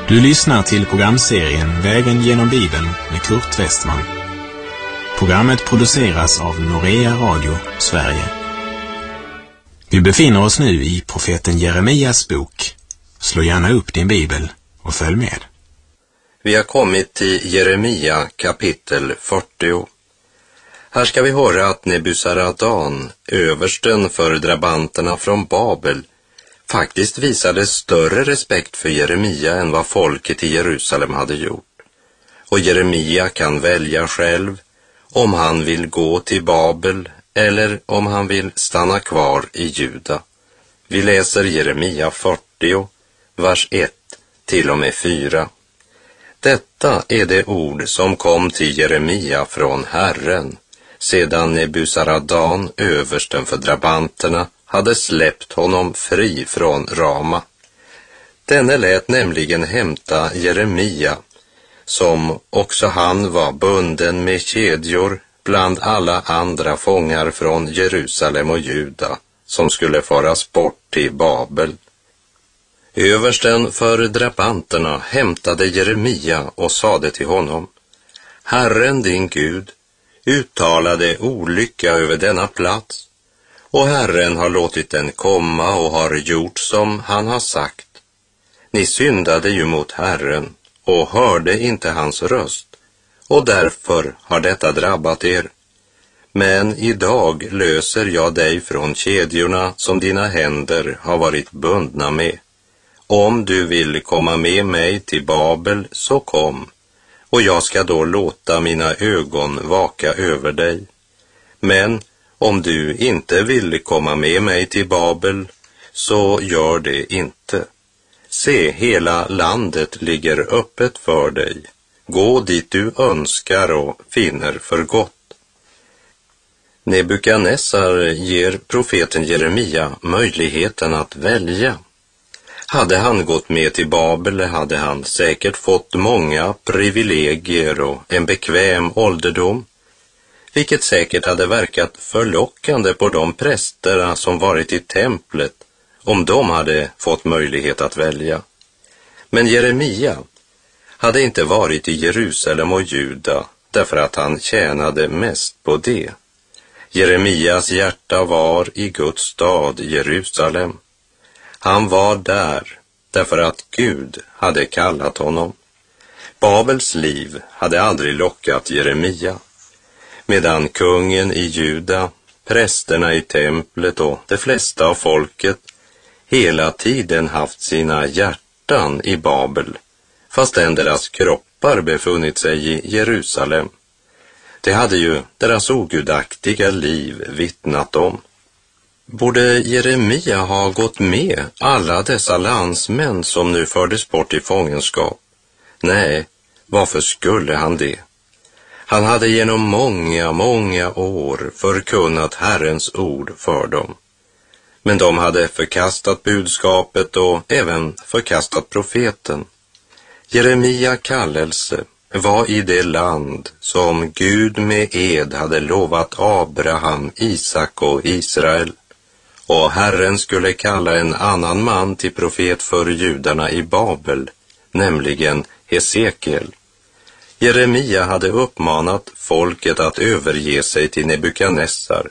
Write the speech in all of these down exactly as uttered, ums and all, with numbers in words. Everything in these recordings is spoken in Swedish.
Du lyssnar till programserien Vägen genom Bibeln med Kurt Westman. Programmet produceras av Norea Radio, Sverige. Vi befinner oss nu i profeten Jeremias bok. Slå gärna upp din bibel och följ med. Vi har kommit till Jeremia kapitel fyrtio. Här ska vi höra att Nebuzaradan, översten för drabanterna från Babel, faktiskt visade större respekt för Jeremia än vad folket i Jerusalem hade gjort. Och Jeremia kan välja själv om han vill gå till Babel eller om han vill stanna kvar i Juda. Vi läser Jeremia fyrtio, vers ett till och med fyra. Detta är det ord som kom till Jeremia från Herren, sedan Nebuzaradan, översten för drabanterna, hade släppt honom fri från Rama. Denne lät nämligen hämta Jeremia, som också han var bunden med kedjor bland alla andra fångar från Jerusalem och Juda, som skulle föras bort till Babel. Översten för drabanterna hämtade Jeremia och sade till honom: Herren din Gud uttalade olycka över denna plats, och Herren har låtit den komma och har gjort som han har sagt. Ni syndade ju mot Herren och hörde inte hans röst, och därför har detta drabbat er. Men idag löser jag dig från kedjorna som dina händer har varit bundna med. Om du vill komma med mig till Babel, så kom, och jag ska då låta mina ögon vaka över dig. Men om du inte vill komma med mig till Babel, så gör det inte. Se, hela landet ligger öppet för dig. Gå dit du önskar och finner för gott. Nebukadnessar ger profeten Jeremia möjligheten att välja. Hade han gått med till Babel hade han säkert fått många privilegier och en bekväm ålderdom, vilket säkert hade verkat förlockande på de prästerna som varit i templet om de hade fått möjlighet att välja. Men Jeremia hade inte varit i Jerusalem och Juda därför att han tjänade mest på det. Jeremias hjärta var i Guds stad Jerusalem. Han var där därför att Gud hade kallat honom. Babels liv hade aldrig lockat Jeremia, medan kungen i Juda, prästerna i templet och de flesta av folket hela tiden haft sina hjärtan i Babel, fastän deras kroppar befunnit sig i Jerusalem. Det hade ju deras ogudaktiga liv vittnat om. Borde Jeremia ha gått med alla dessa landsmän som nu fördes bort i fångenskap? Nej, varför skulle han det? Han hade genom många, många år förkunnat Herrens ord för dem. Men de hade förkastat budskapet och även förkastat profeten. Jeremia kallelse var i det land som Gud med ed hade lovat Abraham, Isak och Israel. Och Herren skulle kalla en annan man till profet för judarna i Babel, nämligen Hesekiel. Jeremia hade uppmanat folket att överge sig till Nebukadnessar,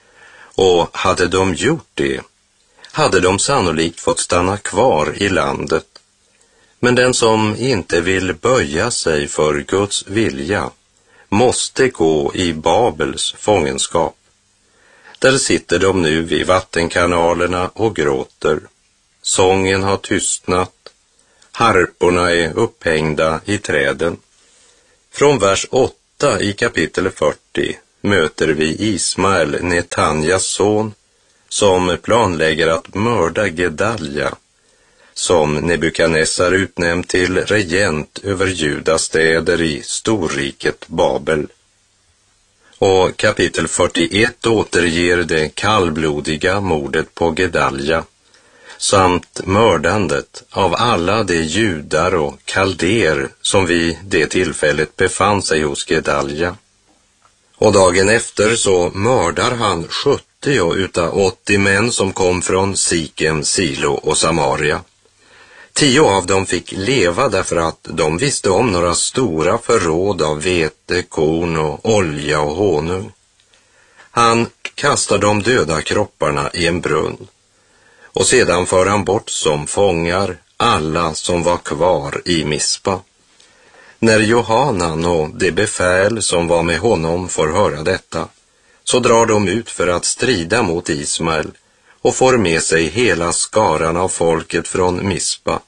och hade de gjort det, hade de sannolikt fått stanna kvar i landet. Men den som inte vill böja sig för Guds vilja måste gå i Babels fångenskap. Där sitter de nu vid vattenkanalerna och gråter. Sången har tystnat. Harporna är upphängda i träden. Från vers åtta i kapitel fyrtio möter vi Ismael, Netanjas son, som planlägger att mörda Gedalja, som Nebukadnessar utnämnt till regent över Judas städer i storriket Babel. Och kapitel fyrtioett återger det kallblodiga mordet på Gedalja samt mördandet av alla de judar och kalder som vid det tillfället befann sig hos Gedalja. Och dagen efter så mördar han sjuttio utav åttio män som kom från Sikem, Silo och Samaria. Tio av dem fick leva därför att de visste om några stora förråd av vete, korn och olja och honung. Han kastar de döda kropparna i en brunn och sedan för han bort som fångar alla som var kvar i Mispa. När Johanan och det befäl som var med honom får höra detta, så drar de ut för att strida mot Ismael och får med sig hela skaran av folket från Mispa.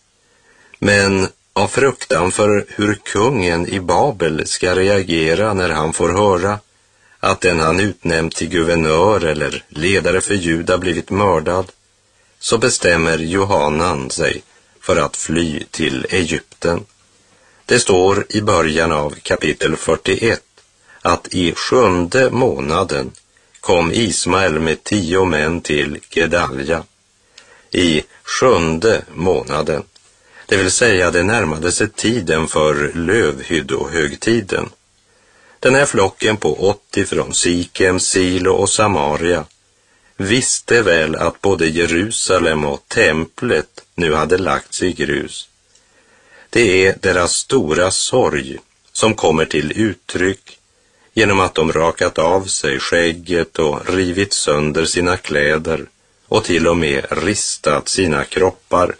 Men av fruktan för hur kungen i Babel ska reagera när han får höra att den han utnämnt till guvernör eller ledare för Juda blivit mördad, så bestämmer Johanan sig för att fly till Egypten. Det står i början av kapitel fyrtioett att i sjunde månaden kom Ismael med tio män till Gedalja. I sjunde månaden, det vill säga det närmade sig tiden för lövhyddohögtiden. Den här flocken på åttio från Sikem, Silo och Samaria visste väl att både Jerusalem och templet nu hade lagts i grus. Det är deras stora sorg som kommer till uttryck genom att de rakat av sig skägget och rivit sönder sina kläder och till och med ristat sina kroppar.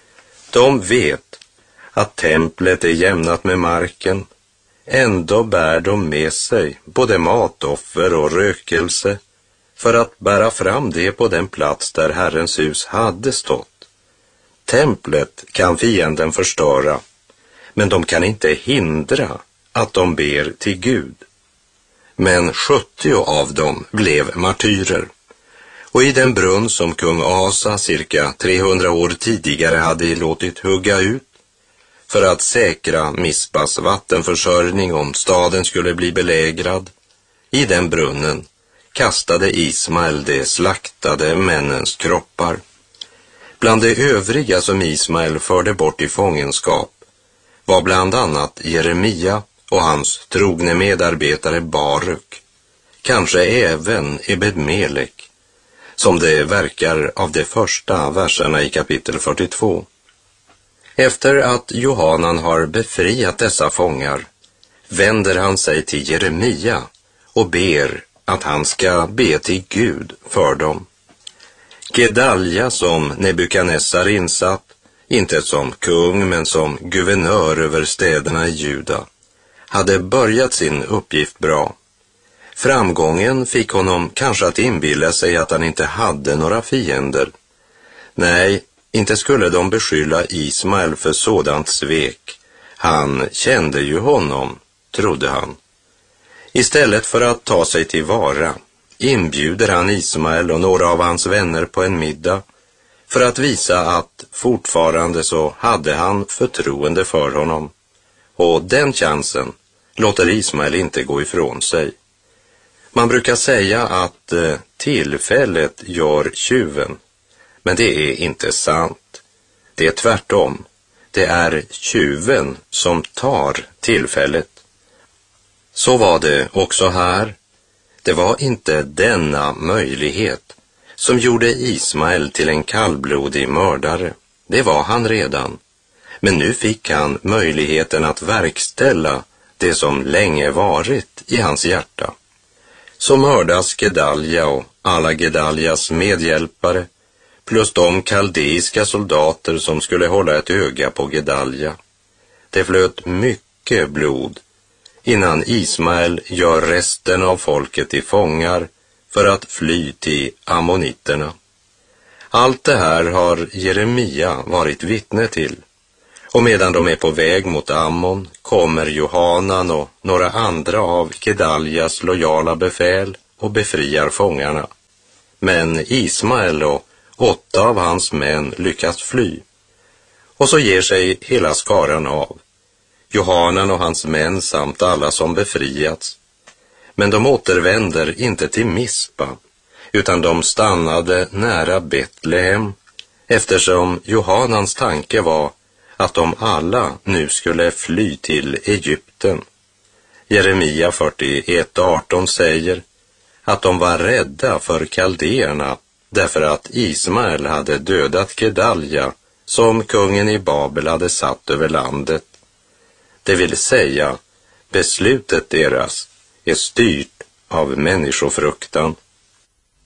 De vet att templet är jämnat med marken. Ändå bär de med sig både matoffer och rökelse för att bära fram det på den plats där Herrens hus hade stått. Templet kan fienden förstöra, men de kan inte hindra att de ber till Gud. Men sjuttio av dem blev martyrer. Och i den brunn som kung Asa cirka trehundra år tidigare hade låtit hugga ut för att säkra Mispas vattenförsörjning om staden skulle bli belägrad, i den brunnen kastade Ismael de slaktade männens kroppar. Bland de övriga som Ismael förde bort i fångenskap var bland annat Jeremia och hans trogne medarbetare Baruk, kanske även Ebed-Melek, som det verkar av de första verserna i kapitel fyrtiotvå. Efter att Johanan har befriat dessa fångar vänder han sig till Jeremia och ber att han ska be till Gud för dem. Gedalja, som Nebukadnessar insatt, inte som kung men som guvernör över städerna i Juda, hade börjat sin uppgift bra. Framgången fick honom kanske att inbilla sig att han inte hade några fiender. Nej, inte skulle de beskylla Ismael för sådant svek. Han kände ju honom, trodde han. Istället för att ta sig till vara inbjuder han Ismael och några av hans vänner på en middag för att visa att fortfarande så hade han förtroende för honom. Och den chansen låter Ismael inte gå ifrån sig. Man brukar säga att eh, tillfället gör tjuven, men det är inte sant. Det är tvärtom. Det är tjuven som tar tillfället. Så var det också här. Det var inte denna möjlighet som gjorde Ismael till en kallblodig mördare. Det var han redan. Men nu fick han möjligheten att verkställa det som länge varit i hans hjärta. Så mördas Gedalja och alla Gedaljas medhjälpare, plus de kaldeiska soldater som skulle hålla ett öga på Gedalja. Det flöt mycket blod innan Ismael gör resten av folket till fångar för att fly till ammoniterna. Allt det här har Jeremia varit vittne till. Och medan de är på väg mot Ammon kommer Johanan och några andra av Gedaljas lojala befäl och befriar fångarna. Men Ismael och åtta av hans män lyckas fly. Och så ger sig hela skaran av. Johanan och hans män samt alla som befriats. Men de återvänder inte till Mispa, utan de stannade nära Betlehem, eftersom Johanans tanke var att de alla nu skulle fly till Egypten. Jeremia fyrtioett arton säger att de var rädda för kaldeerna därför att Ismael hade dödat Gedalja som kungen i Babel hade satt över landet. Det vill säga, beslutet deras är styrt av människofruktan.